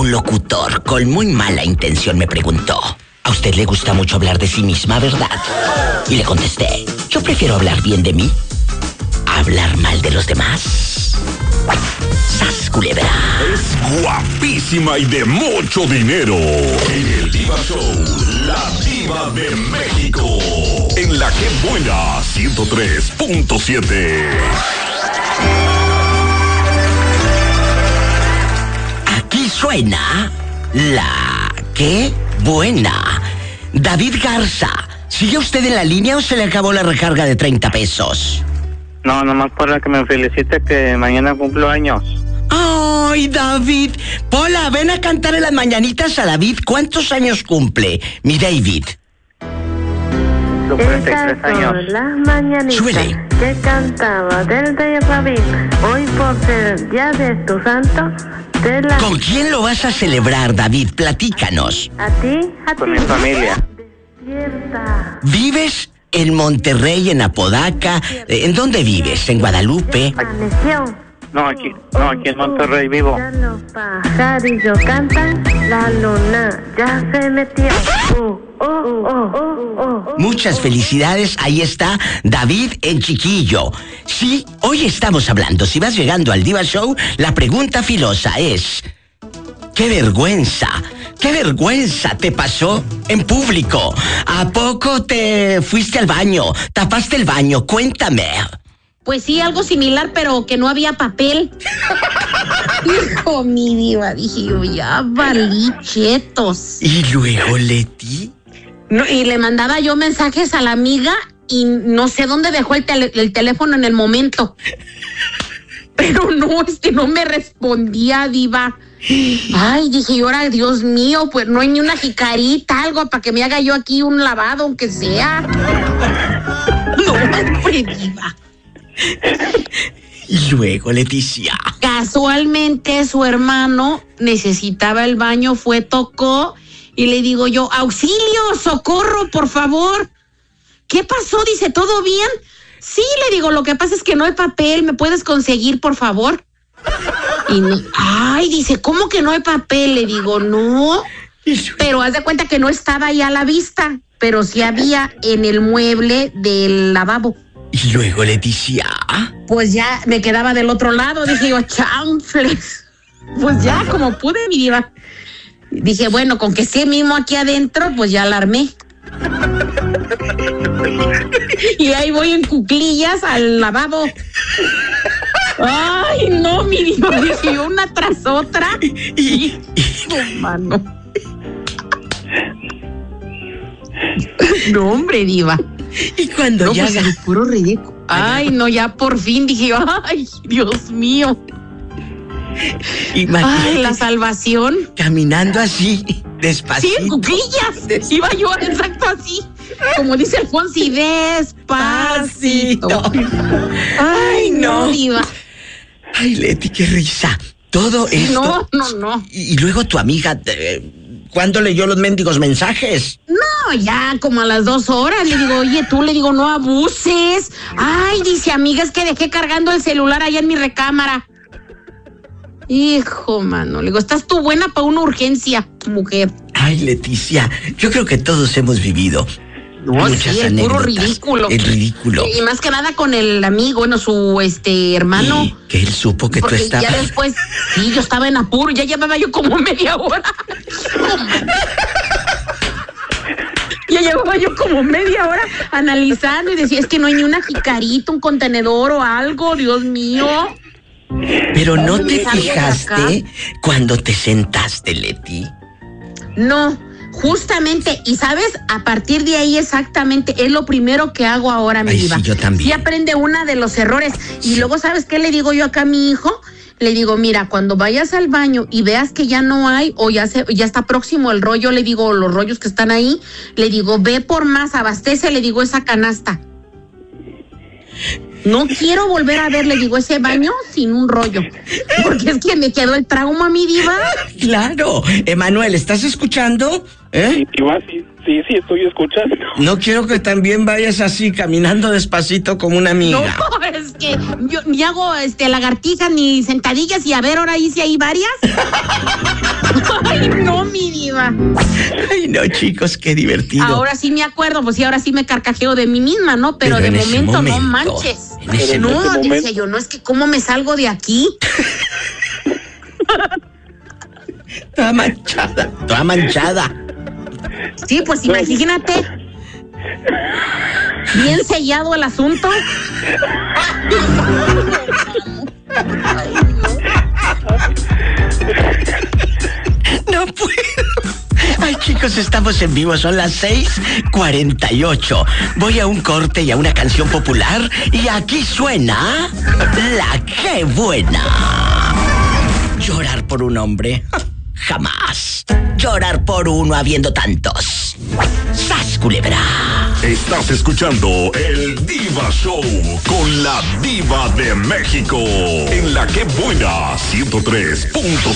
un locutor con muy mala intención me preguntó: ¿a usted le gusta mucho hablar de sí misma, verdad? Y le contesté: yo prefiero hablar bien de mí, hablar mal de los demás. ¡Sas, culebra! Es guapísima y de mucho dinero. En el Diva Show, la Diva de México. En la que buena 103.7. Aquí suena la que buena. David Garza, ¿sigue usted en la línea o se le acabó la recarga de 30 pesos? No, nomás para que me felicite que mañana cumplo años. ¡Ay, David! Pola, ven a cantar en las mañanitas a David. ¿Cuántos años cumple, mi David? 43 años. Las mañanitas Súbele. que cantaba del de David. Hoy por ser día de tu santo, de la... ¿Con quién lo vas a celebrar, David? Platícanos. A ti, Con mi familia. Despierta. ¿Vives en Monterrey, en Apodaca? ¿En dónde vives? ¿En Guadalupe? Amaneció. No, aquí en Monterrey vivo. Ya los pajarillos cantan, la luna ya se metió. Muchas felicidades, ahí está David en Chiquillo. Sí, hoy estamos hablando, si vas llegando al Diva Show, la pregunta filosa es: ¡qué vergüenza te pasó en público! ¿A poco te fuiste al baño? ¿Tapaste el baño? Cuéntame. Pues sí, algo similar, pero que no había papel. Hijo, mi diva, dije yo, ya valí chetos. ¿Y luego, Leti? No, y le mandaba yo mensajes a la amiga y no sé dónde dejó el teléfono en el momento. Pero no, no me respondía, diva. Ay, dije yo, ahora, Dios mío, pues no hay ni una jicarita, algo para que me haga yo aquí un lavado, aunque sea. No, hombre, diva. Y luego, Leticia. Casualmente su hermano necesitaba el baño, tocó y le digo yo: auxilio, socorro, por favor. ¿Qué pasó? Dice, ¿todo bien? Sí, le digo, lo que pasa es que no hay papel, ¿me puedes conseguir, por favor? Y ay, dice, ¿cómo que no hay papel? Le digo, no, pero haz de cuenta que no estaba ahí a la vista, pero sí había en el mueble del lavabo. Y luego, Leticia. Pues ya me quedaba del otro lado, dije yo, chanfles. Pues ya, como pude, mi diva. Dije, bueno, con que esté mismo aquí adentro, pues ya la armé. Y ahí voy en cuclillas al lavabo. Ay, no, mi diva, dije yo, una tras otra. Mano. No, hombre, diva. Y cuando no, ya... pues el puro ridículo. Ay, no, ya por fin dije yo, ay, Dios mío. Imagínate, ay, la salvación. Caminando así, despacito. Sí, en cuclillas. Iba yo exacto así. Como dice el Fonsi, despacito. Ay, no. Diva. Ay, Leti, qué risa. Todo esto... No. Y luego tu amiga... ¿Cuándo leyó los mendigos mensajes? No, ya como a las 2 horas. Le digo, oye, tú, le digo, no abuses. Ay, dice, amiga, es que dejé cargando el celular allá en mi recámara. Hijo, mano, le digo, estás tú buena para una urgencia, mujer. Ay, Leticia, yo creo que todos hemos vivido no, muchas sí, el anécdotas. Puro ridículo. El ridículo. Y más que nada con el amigo, bueno, su hermano. Y que él supo que tú estabas. Ya después, sí, yo estaba en apuro, ya llevaba yo como media hora. Ya llevaba yo como media hora analizando y decía, es que no hay ni una jicarita, un contenedor o algo, Dios mío. Pero ¿no te fijaste cuando te sentaste, Leti? No, justamente, y sabes, a partir de ahí exactamente, es lo primero que hago ahora, mi diva. Sí, yo también. Sí aprende una de los errores. Y luego, ¿sabes qué le digo yo acá a mi hijo? Le digo, mira, cuando vayas al baño y veas que ya no hay o ya está próximo el rollo, le digo, los rollos que están ahí, le digo, ve por más, abastece, le digo, esa canasta. No quiero volver a ver, le digo, ese baño sin un rollo. Porque es que me quedó el trauma, mi diva. Claro. Emanuel, ¿estás escuchando? Sí, igual sí. Sí, estoy escuchando. No quiero que también vayas así, caminando despacito como una amiga. No, es que yo ni hago lagartijas ni sentadillas y a ver, ahora hice ahí varias. Ay, no, mi diva. Ay, no, chicos, qué divertido. Ahora sí me acuerdo, pues sí, ahora sí me carcajeo de mí misma, ¿no? Pero de momento no manches. No, decía yo, no, es que cómo me salgo de aquí. Toda manchada. Sí, pues imagínate. Bien sellado el asunto. No puedo. Ay, chicos, estamos en vivo, son las 6:48. Voy a un corte y a una canción popular y aquí suena La Qué Buena. Llorar por un hombre, jamás. Llorar por uno habiendo tantos. ¡Sas, culebra! Estás escuchando el Diva Show con la Diva de México en La Qué Buena 103.5.